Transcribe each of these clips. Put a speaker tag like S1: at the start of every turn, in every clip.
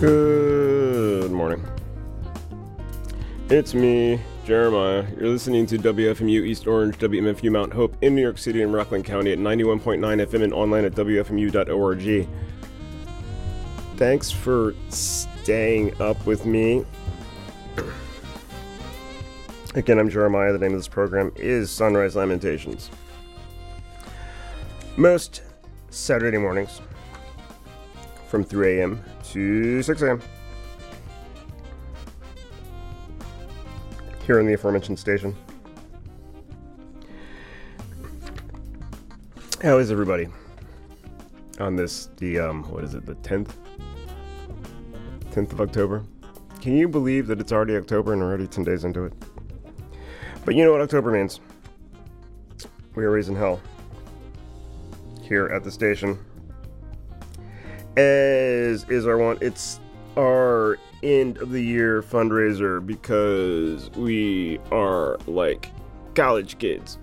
S1: Good morning. It's me, Jeremiah. You're listening to WFMU East Orange, WMFU Mount Hope in New York City and Rockland County at 91.9 FM and online at WFMU.org. Thanks for staying up with me. Again, I'm Jeremiah. The name of this program is Sunrise Lamentations. Most Saturday mornings from 3 a.m. to 6 a.m. here on the aforementioned station. How is everybody on this, the 10th of October? Can you believe that it's already October and we're already 10 days into it? But you know what October means. We are raising hell here at the station. As is our want, it's our end of the year fundraiser because we are like college kids.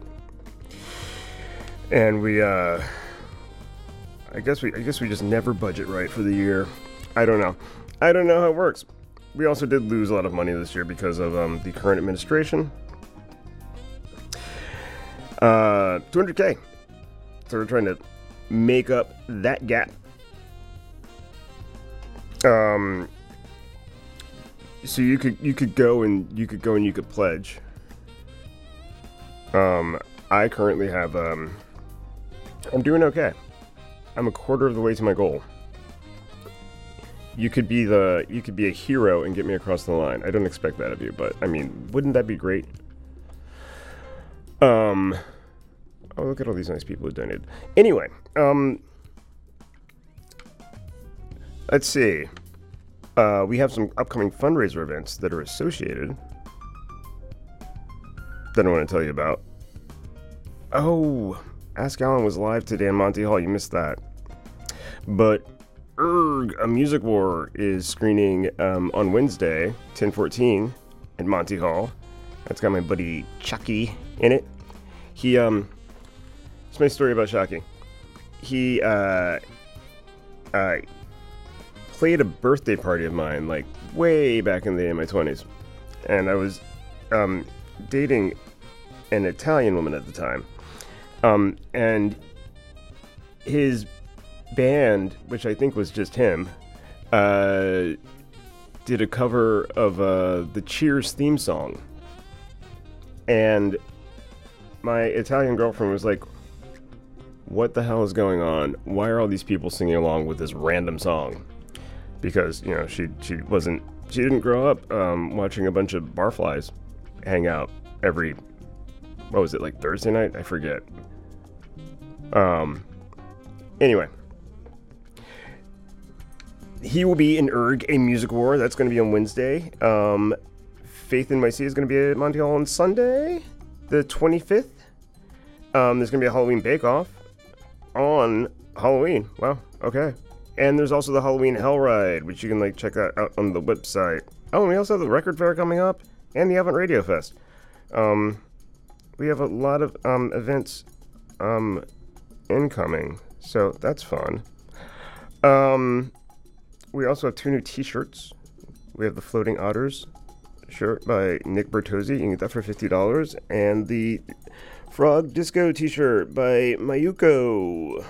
S1: And we I guess we just never budget right for the year. I don't know how it works. We also did lose a lot of money this year because of the current administration. $200K. So we're trying to make up that gap. So you could go and you could pledge. I currently have I'm doing okay. I'm a quarter of the way to my goal. You could be a hero and get me across the line. I don't expect that of you, but I mean, wouldn't that be great? Oh, look at all these nice people who donated. Anyway, let's see. We have some upcoming fundraiser events that are associated that I want to tell you about. Oh, Ask Alan was live today in Monty Hall. You missed that. But A Music War is screening on Wednesday, 10/14, at Monty Hall. That's got my buddy Chucky in it. He, it's my story about Chucky. He, played a birthday party of mine, like, way back in the day in my 20s. And I was, dating an Italian woman at the time. And his band, which I think was just him, did a cover of, the Cheers theme song. And my Italian girlfriend was like, what the hell is going on? Why are all these people singing along with this random song? Because, you know, she didn't grow up watching a bunch of barflies hang out every, what was it, like Thursday night? I forget. Anyway. He will be in A Music War. That's going to be on Wednesday. Faith in My Sea is going to be at Monty Hall on Sunday, the 25th. There's going to be a Halloween bake-off on Halloween. Wow, okay. And there's also the Halloween Hell Ride, which you can like check that out on the website. Oh, and we also have the Record Fair coming up and the Avant Radio Fest. We have a lot of events incoming, so that's fun. We also have 2 new t-shirts. We have the Floating Otters shirt by Nick Bertozzi. You can get that for $50. And the Frog Disco t-shirt by Mayuko.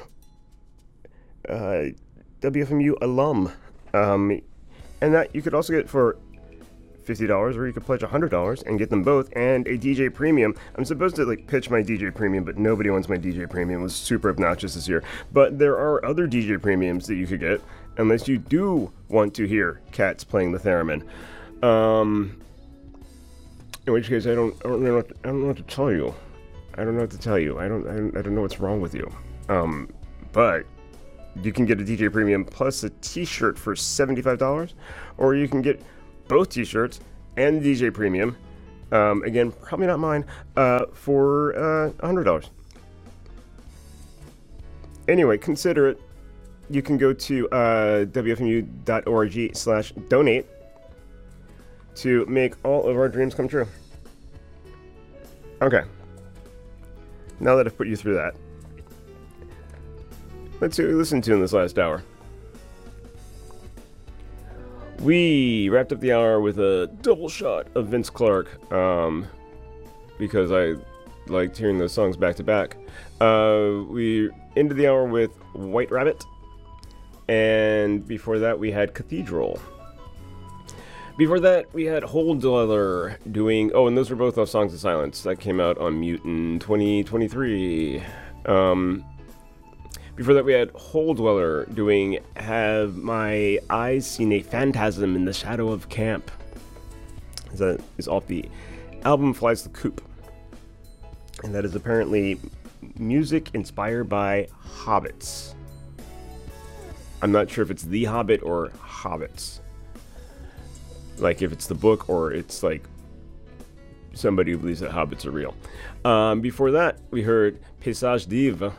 S1: WFMU alum. And that you could also get for $50, or you could pledge $100 and get them both, and a DJ Premium. I'm supposed to like pitch my DJ Premium, but nobody wants my DJ Premium. It was super obnoxious this year. But there are other DJ Premiums that you could get, unless you do want to hear cats playing the theremin. In which case, I don't know what to tell you. I don't know what to tell you. I don't know what's wrong with you. But you can get a DJ Premium plus a t-shirt for $75, or you can get both t-shirts and the DJ Premium, again, probably not mine, for $100. Anyway, consider it. You can go to wfmu.org/donate to make all of our dreams come true. Okay. Now that I've put you through that, let's see what we listened to in this last hour. We wrapped up the hour with a double shot of Vince Clarke, because I liked hearing those songs back to back. We ended the hour with White Rabbit, and before that we had Cathedral. Before that we had Hole Dweller doing, oh, and those were both off Songs of Silence. That came out on Mute in 2023. Before that we had Hole Dweller doing Have My Eyes Seen a Phantasm in the Shadow of Camp. That is off the album Flies the Coop. And that is apparently music inspired by hobbits. I'm not sure if it's The Hobbit or hobbits. Like if it's the book or it's like somebody who believes that hobbits are real. Before that, we heard Passage d'Hiver,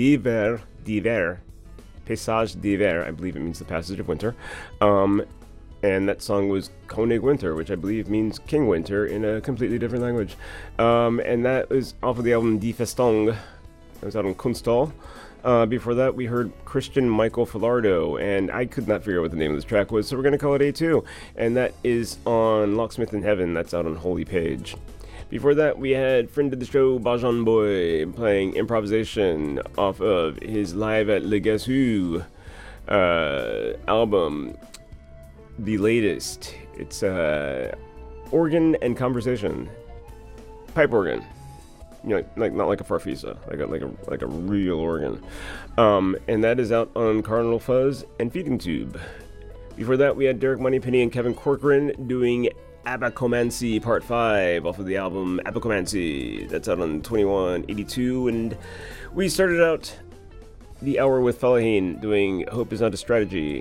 S1: Passage d'Hiver, I believe it means the passage of winter. And that song was König Winter, which I believe means King Winter in a completely different language. And that was off of the album Die Festung. That was out on Kunsthal. Before that, we heard Christian Michael Filardo, and I could not figure out what the name of this track was, so we're going to call it A2. And that is on Locksmith in Heaven. That's out on Holy Page. Before that, we had friend of the show, Bajan Boy, playing Improvisation off of his Live at Le Guess Who album, the latest. It's organ and conversation, pipe organ. You know, like not like a farfisa, like a real organ, and that is out on Cardinal Fuzz and Feeding Tube. Before that, we had Derek Moneypenny and Kevin Corcoran doing Abacomancy Part 5 off of the album Abacomancy. That's out on 2182, and we started out the hour with Fellaheen doing Hope Is Not a Strategy.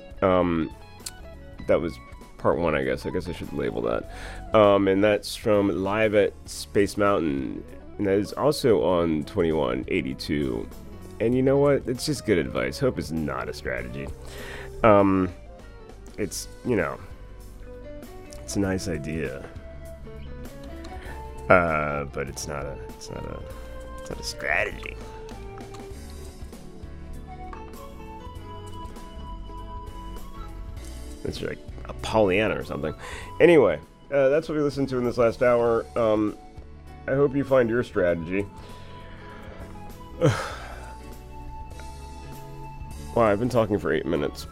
S1: That was Part 1, I guess. I guess I should label that. And that's from Live at Space Mountain. And that is also on 2182. And you know what? It's just good advice. Hope is not a strategy. It's, you know, it's a nice idea. But it's not a strategy. It's like a Pollyanna or something. Anyway, that's what we listened to in this last hour. I hope you find your strategy. Wow, I've been talking for 8 minutes.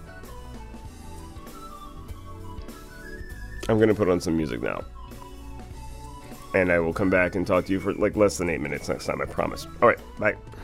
S1: I'm gonna put on some music now. And I will come back and talk to you for like less than 8 minutes next time, I promise. Alright, bye.